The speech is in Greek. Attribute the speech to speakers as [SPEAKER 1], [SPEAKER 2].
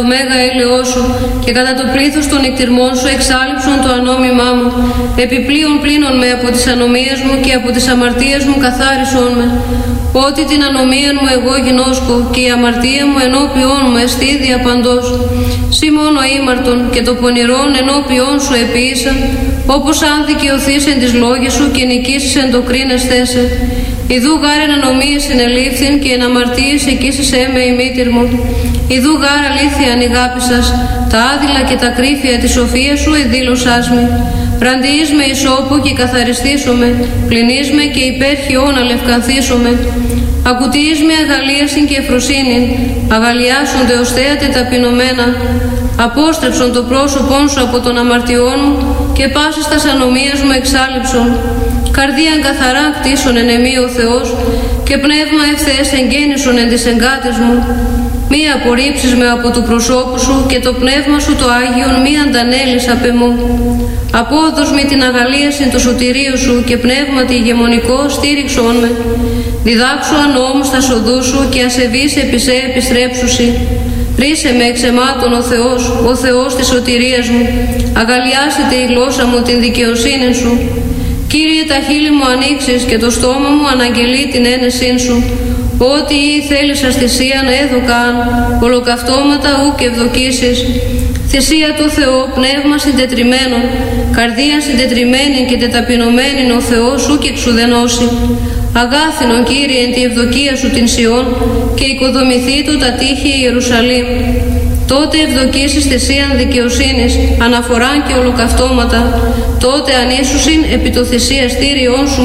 [SPEAKER 1] Το μέγα έλεος σου και κατά το πλήθος των εκτιρμών σου εξάλειψον το ανόμημά μου. Επιπλέον πλύνον με από τις ανομίες μου και από τις αμαρτίες μου καθάρισον με. Ότι την ανομία μου εγώ γινώσκω και η αμαρτία μου ενώπιόν μου εστίδια παντός. Συ μόνο ήμαρτον και το πονηρόν ενώπιόν σου επίησα, όπως αν δικαιωθείς εν τις λόγες σου και νικήσεις εν το κρίνεσθέσαι. Ιδού γάρ εν ανομίες συνελήφθην και εν αμαρτίες εκείσισέ με η μήτηρ μου. Ιδού γάρ αλήθεια ανηγάπησας, τα άδειλα και τα κρύφια της σοφίας σου εδήλωσάς με. Βραντιείς με ισόπου και καθαριστήσομαι, πλυνείς με και υπέρχιον αλευκανθήσομαι. Ακουτιείς με αγαλίασιν και εφροσύνην, αγαλιάσονται ως θέατε ταπεινωμένα. Απόστρεψον το πρόσωπόν σου από τον αμαρτιών μου και πάσης τας ανομίας μου εξάλειψον. Καρδίαν καθαρά κτίσον εν εμή ο Θεός και πνεύμα ευθέες εγγέννησον εν τις εγκάτες μου. Μη απορρίψεις με από του προσώπου σου και το πνεύμα σου το Άγιον μη αντανέλεις απ' εμού. Απόδος με την αγαλίαση του σωτηρίου σου και πνεύματι ηγεμονικό στήριξον με. Διδάξου αν όμως τα σοδού σου και ασεβείς επί σε επιστρέψουσι. Ρίσε με εξ εμάτων ο Θεός της σωτηρίας μου. Αγαλιάσετε η γλώσσα μου την δικαιοσύνη σου. Κύριε, τα χείλη μου ανοίξεις και το στόμα μου αναγγελεί την ένεσήν σου. Ό,τι ή θέλησας θυσίαν έδωκαν, ολοκαυτώματα ουκ ευδοκίσεις. Θυσία του Θεό, πνεύμα συντετριμένο, καρδία συντετριμένη και τεταπεινωμένη ο Θεός ουκ εξουδενώσει. Αγάθινον, Κύριε, εν τη ευδοκία σου την Σιών και οικοδομηθεί του τα τείχη Ιερουσαλήμ. Τότε ευδοκίσεις θυσίαν δικαιοσύνης, αναφοράν και ολοκαυτώματα. Τότε ανήσουσιν επί το θυσιαστήριόν σου